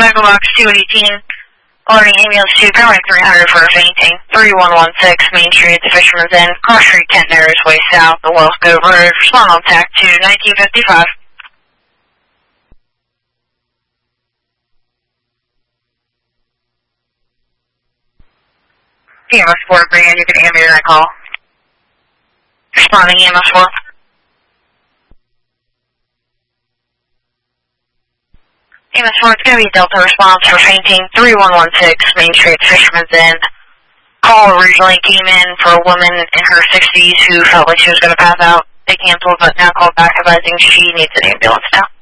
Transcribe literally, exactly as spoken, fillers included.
Megabox two eighteen. Alerting ambulance to Power three hundred for a fainting. three one one six Main Street, the Fisherman's Inn. Cross Street, Kent Narrows, way south, the Wells Cove Road. Respond on T A C to nineteen fifty-five. E M S four, bring in, you can ambulate that call. Responding E M S four. E M S four, it's going to be Delta response for fainting. three one one six Main Street, Fisherman's Inn. Call originally came in for a woman in her sixties who felt like she was going to pass out. They canceled, but now called back advising she needs an ambulance now.